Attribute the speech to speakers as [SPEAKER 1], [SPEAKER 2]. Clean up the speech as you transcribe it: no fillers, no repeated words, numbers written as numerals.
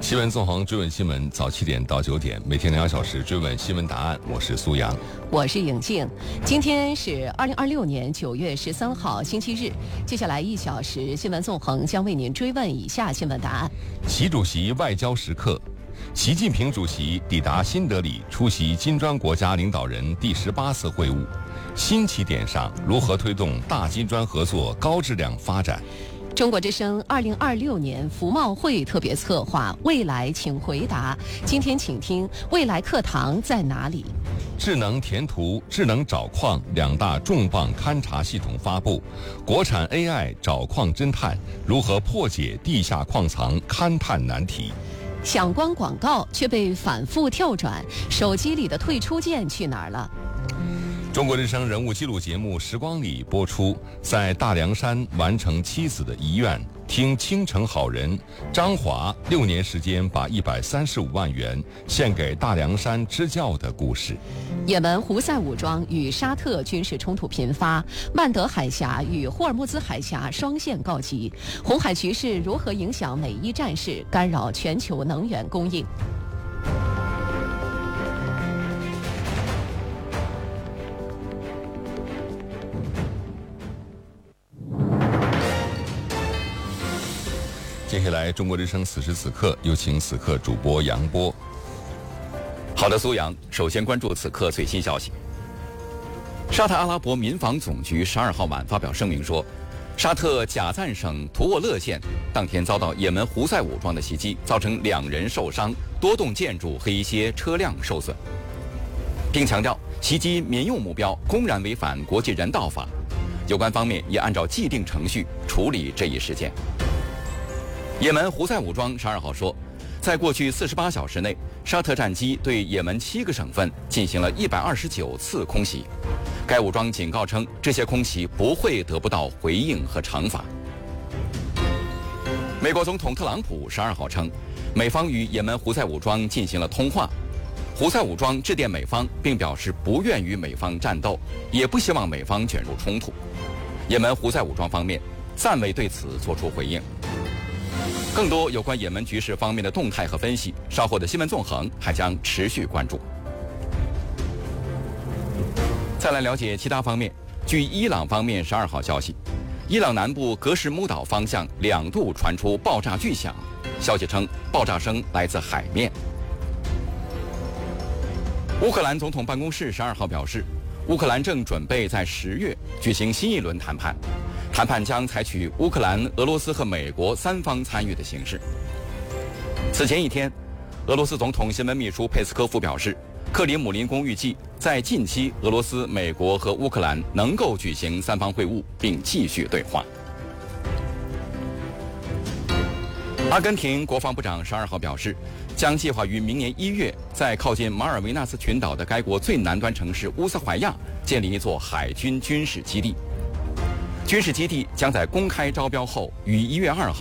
[SPEAKER 1] 新闻纵横追问新闻，早7点到9点，每天2小时追问新闻答案。我是苏阳，
[SPEAKER 2] 我是颖静。今天是2026年9月13号，星期日。接下来1小时，新闻纵横将为您追问以下新闻答案：
[SPEAKER 1] 习主席外交时刻，习近平主席抵达新德里，出席金砖国家领导人第18次会晤。新起点上，如何推动大金砖合作高质量发展？
[SPEAKER 2] 中国之声2026年服贸会特别策划《未来请回答》，今天请听未来课堂在哪里？
[SPEAKER 1] 智能填图、智能找矿2大重磅勘察系统发布，国产 AI 找矿侦探如何破解地下矿藏勘探难题？
[SPEAKER 2] 响光广告却被反复跳转，手机里的退出键去哪儿了？
[SPEAKER 1] 中国之声人物记录节目《时光里》播出，在大凉山完成妻子的遗愿，听青城好人张华6年时间把135万元献给大凉山支教的故事。
[SPEAKER 2] 也门胡塞武装与沙特军事冲突频发，曼德海峡与霍尔木兹海峡双线告急，红海局势如何影响美伊战事，干扰全球能源供应？
[SPEAKER 1] 接下来，中国之声此时此刻有请此刻主播杨波。
[SPEAKER 3] 好的，苏阳，首先关注此刻最新消息。沙特阿拉伯民防总局12号晚发表声明说，沙特贾赞省图沃勒县当天遭到也门胡塞武装的袭击，造成2人受伤，多栋建筑和一些车辆受损，并强调袭击民用目标公然违反国际人道法，有关方面也按照既定程序处理这一事件。也门胡塞武装12号说，在过去48小时内，沙特战机对也门7个省份进行了129次空袭。该武装警告称，这些空袭不会得不到回应和惩罚。美国总统特朗普12号称，美方与也门胡塞武装进行了通话，胡塞武装致电美方，并表示不愿与美方战斗，也不希望美方卷入冲突。也门胡塞武装方面暂未对此作出回应。更多有关也门局势方面的动态和分析，稍后的新闻纵横还将持续关注。再来了解其他方面，据伊朗方面12号消息，伊朗南部格什木岛方向2度传出爆炸巨响，消息称爆炸声来自海面。乌克兰总统办公室12号表示，乌克兰正准备在10月举行新一轮谈判，谈判将采取乌克兰、俄罗斯和美国3方参与的形式。此前一天，俄罗斯总统新闻秘书佩斯科夫表示，克里姆林宫预计在近期，俄罗斯、美国和乌克兰能够举行3方会晤，并继续对话。阿根廷国防部长12号表示，将计划于明年1月在靠近马尔维纳斯群岛的该国最南端城市乌斯怀亚建立一座海军军事基地。军事基地将在公开招标后于1月2号